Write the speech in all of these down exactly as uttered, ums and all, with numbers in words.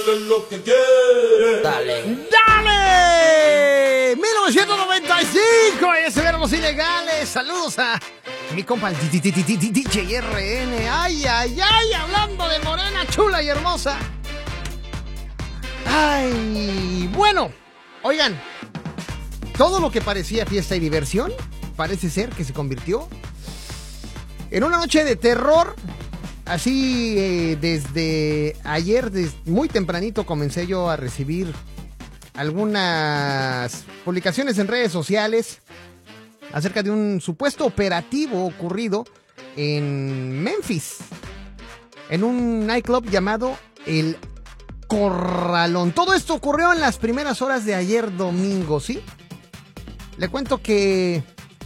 Dale lo que quieres. Dale. ¡Dale! mil novecientos noventa y cinco, ese eran los ilegales. Saludos a mi compa el D J R N. Ay, ay, ay, hablando de morena, chula y hermosa. Ay, bueno, oigan, todo lo que parecía fiesta y diversión parece ser que se convirtió en una noche de terror. Así, eh, desde ayer, desde muy tempranito, comencé yo a recibir algunas publicaciones en redes sociales acerca de un supuesto operativo ocurrido en Memphis, en un nightclub llamado El Corralón. Todo esto ocurrió en las primeras horas de ayer domingo, ¿sí? Le cuento que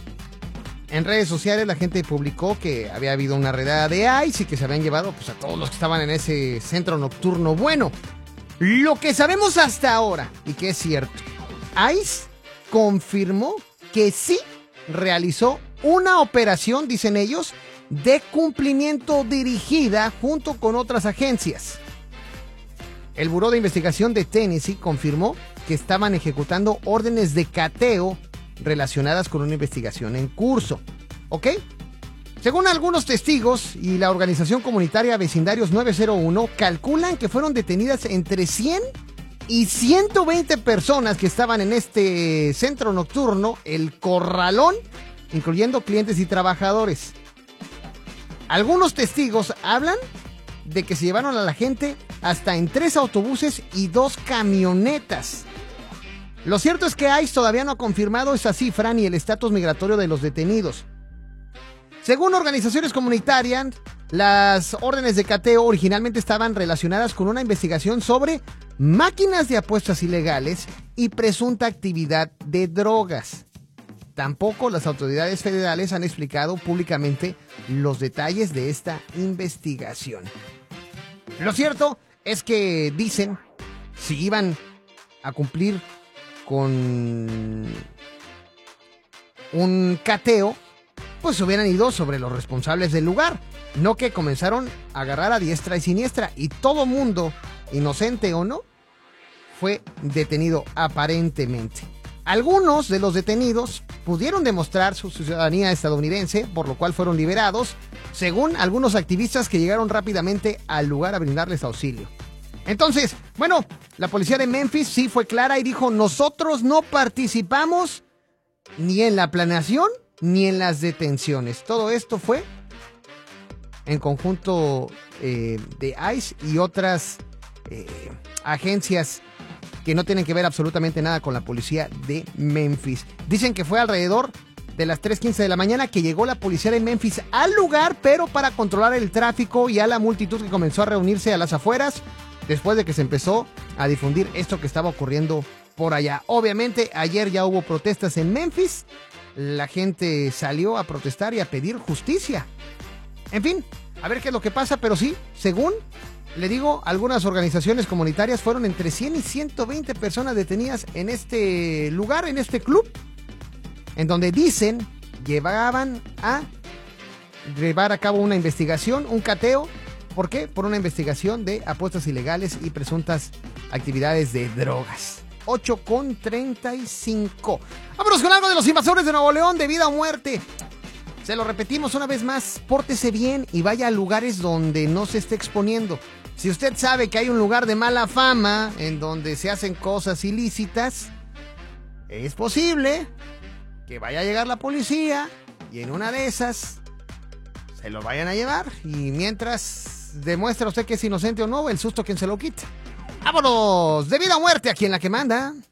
en redes sociales la gente publicó que había habido una redada de ICE y que se habían llevado pues, a todos los que estaban en ese centro nocturno. Bueno, lo que sabemos hasta ahora, y que es cierto, ICE confirmó que sí realizó una operación, dicen ellos, de cumplimiento dirigida junto con otras agencias. El Buró de Investigación de Tennessee confirmó que estaban ejecutando órdenes de cateo relacionadas con una investigación en curso, ¿ok? Según algunos testigos y la organización comunitaria Vecindarios nueve cero uno, calculan que fueron detenidas entre cien y ciento veinte personas que estaban en este centro nocturno, El Corralón, incluyendo clientes y trabajadores. Algunos testigos hablan de que se llevaron a la gente hasta en tres autobuses y dos camionetas. Lo cierto es que ICE todavía no ha confirmado esa cifra ni el estatus migratorio de los detenidos. Según organizaciones comunitarias, las órdenes de cateo originalmente estaban relacionadas con una investigación sobre máquinas de apuestas ilegales y presunta actividad de drogas. Tampoco las autoridades federales han explicado públicamente los detalles de esta investigación. Lo cierto es que dicen si iban a cumplir con un cateo, pues hubieran ido sobre los responsables del lugar, no que comenzaron a agarrar a diestra y siniestra y todo mundo, inocente o no, fue detenido aparentemente. Algunos de los detenidos pudieron demostrar su ciudadanía estadounidense, por lo cual fueron liberados, según algunos activistas que llegaron rápidamente al lugar a brindarles auxilio. Entonces, bueno, la policía de Memphis sí fue clara y dijo: nosotros no participamos ni en la planeación ni en las detenciones. Todo esto fue en conjunto eh, de ICE y otras eh, agencias que no tienen que ver absolutamente nada con la policía de Memphis. Dicen que fue alrededor de las tres quince de la mañana que llegó la policía de Memphis al lugar, pero para controlar el tráfico y a la multitud que comenzó a reunirse a las afueras, después de que se empezó a difundir esto que estaba ocurriendo por allá. Obviamente, ayer ya hubo protestas en Memphis. La gente salió a protestar y a pedir justicia. En fin, a ver qué es lo que pasa, pero sí, según le digo, algunas organizaciones comunitarias fueron entre cien y ciento veinte personas detenidas en este lugar, en este club, en donde dicen llevaban a llevar a cabo una investigación, un cateo. ¿Por qué? Por una investigación de apuestas ilegales y presuntas actividades de drogas. ocho con treinta y cinco. Vámonos con algo de los invasores de Nuevo León, de vida o muerte. Se lo repetimos una vez más, pórtese bien y vaya a lugares donde no se esté exponiendo. Si usted sabe que hay un lugar de mala fama en donde se hacen cosas ilícitas, es posible que vaya a llegar la policía y en una de esas se lo vayan a llevar, y mientras demuestra usted que es inocente o no, el susto quien se lo quita. ¡Vámonos! De vida o muerte, aquí en La Que Manda.